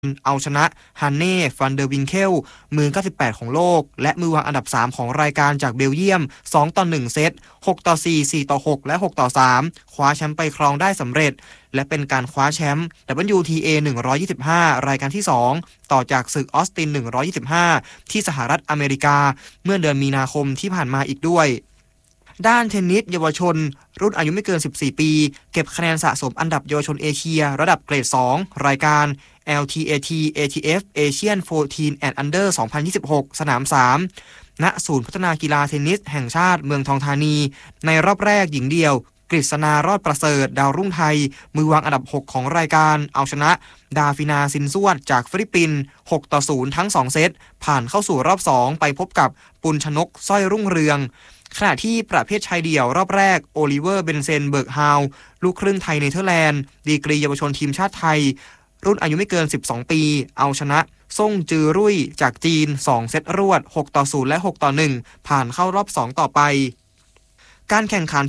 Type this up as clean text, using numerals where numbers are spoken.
เอาชนะฮันเน่ฟันเดอร์วิงเคลมือ98ของโลกและมือวางอันดับ3ของรายการจากเบลเยียม2-1เซต6-4 4-6และ6-3คว้าแชมป์ไปครองได้สำเร็จและเป็นการคว้าแชมป์ WTA 125รายการที่2ต่อจากศึกออสติน125ที่สหรัฐอเมริกาเมื่อเดือนมีนาคมที่ผ่านมาอีกด้วยด้านเทนนิสเยาวชนรุ่นอายุไม่เกิน14ปีเก็บคะแนนสะสมอันดับเยาวชนเอเชียระดับเกรด2รายการ LTAT ATF Asian 14 and Under 2026 สนาม 3 ณ ศูนย์พัฒนากีฬาเทนนิสแห่งชาติเมืองทองธานีในรอบแรกหญิงเดียวกฤษณารอดประเสริฐดาวรุ่งไทยมือวางอันดับ6ของรายการเอาชนะดาฟินาซินซวดจากฟิลิปปินส์6-0ทั้ง2เซตผ่านเข้าสู่รอบ2ไปพบกับปุณชนกสร้อยรุ่งเรืองขณะที่ประเภทชายเดี่ยวรอบแรกโอลิเวอร์เบนเซนเบิร์กฮาวลูกครึ่งไทยเนเธอร์แลนด์ดีกรีเยาวชนทีมชาติไทยรุ่นอายุไม่เกิน12ปีเอาชนะซ่งจือรุ่ยจากจีน2เซตรวด6-0และ6-1ผ่านเข้ารอบ2ต่อไปการแข่งขัน